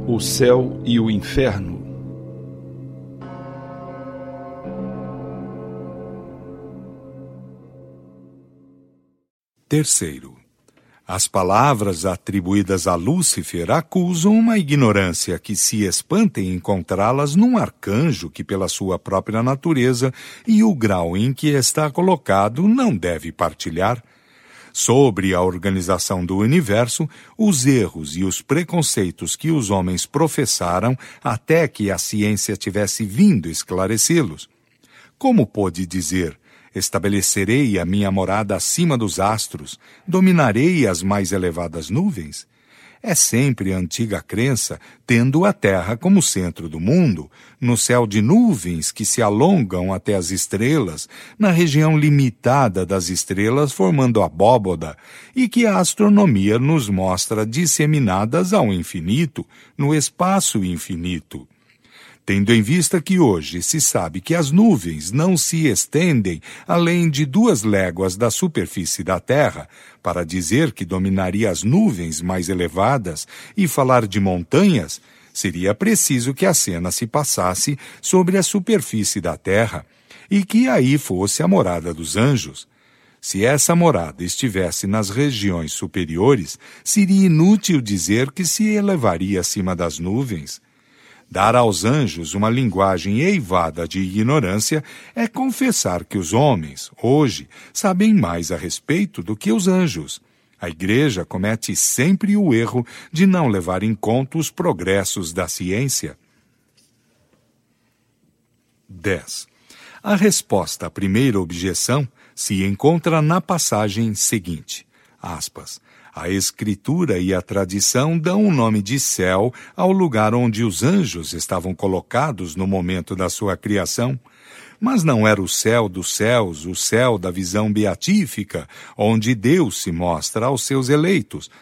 O céu e o inferno. Terceiro, as palavras atribuídas a Lúcifer acusam uma ignorância que se espanta em encontrá-las num arcanjo que, pela sua própria natureza e o grau em que está colocado, não deve partilhar. Sobre a organização do universo, os erros e os preconceitos que os homens professaram até que a ciência tivesse vindo esclarecê-los. Como pôde dizer: estabelecerei a minha morada acima dos astros, dominarei as mais elevadas nuvens? É sempre a antiga crença, tendo a Terra como centro do mundo, no céu de nuvens que se alongam até as estrelas, na região limitada das estrelas formando abóboda, e que a astronomia nos mostra disseminadas ao infinito, no espaço infinito. Tendo em vista que hoje se sabe que as nuvens não se estendem além de 2 léguas da superfície da Terra, para dizer que dominaria as nuvens mais elevadas e falar de montanhas, seria preciso que a cena se passasse sobre a superfície da Terra e que aí fosse a morada dos anjos. Se essa morada estivesse nas regiões superiores, seria inútil dizer que se elevaria acima das nuvens. Dar aos anjos uma linguagem eivada de ignorância é confessar que os homens, hoje, sabem mais a respeito do que os anjos. A Igreja comete sempre o erro de não levar em conta os progressos da ciência. 10. A resposta à primeira objeção se encontra na passagem seguinte, aspas, a Escritura e a tradição dão o nome de céu ao lugar onde os anjos estavam colocados no momento da sua criação, mas não era o céu dos céus, o céu da visão beatífica, onde Deus se mostra aos seus eleitos,